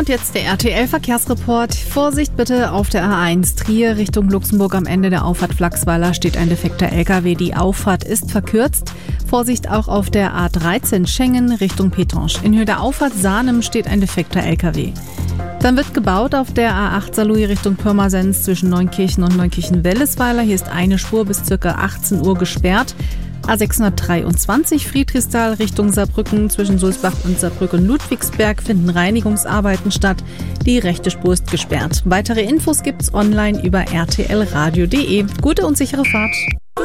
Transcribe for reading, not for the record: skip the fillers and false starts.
Und jetzt der RTL-Verkehrsreport. Vorsicht bitte auf der A1 Trier Richtung Luxemburg. Am Ende der Auffahrt Flachsweiler steht ein defekter LKW. Die Auffahrt ist verkürzt. Vorsicht auch auf der A13 Schengen Richtung Pétange. In Höhe der Auffahrt Sahnem steht ein defekter LKW. Dann wird gebaut auf der A8 Saarlouis Richtung Pirmasens zwischen Neunkirchen und Neunkirchen-Wellesweiler. Hier ist eine Spur bis ca. 18 Uhr gesperrt. A623 Friedrichsthal Richtung Saarbrücken zwischen Sulzbach und Saarbrücken-Ludwigsberg finden Reinigungsarbeiten statt. Die rechte Spur ist gesperrt. Weitere Infos gibt's online über rtlradio.de. Gute und sichere Fahrt.